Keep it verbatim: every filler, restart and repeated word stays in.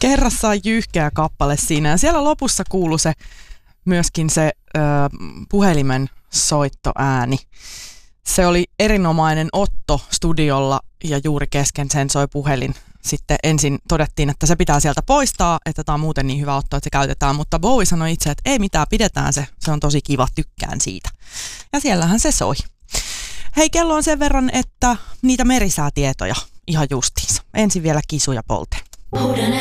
Kerrassaan jyyhkeä kappale siinä. Ja siellä lopussa kuului se myöskin se ö, puhelimen soittoääni. Se oli erinomainen Otto studiolla ja juuri kesken sen soi puhelin. Sitten ensin todettiin, että se pitää sieltä poistaa, että tämä on muuten niin hyvä Otto, että se käytetään. Mutta Bowie sanoi itse, että ei mitään, pidetään se. Se on tosi kiva, tykkään siitä. Ja siellähän se soi. Hei, kello on sen verran, että niitä merisäätietoja ihan justiinsa. Ensin vielä Kisu ja Polte.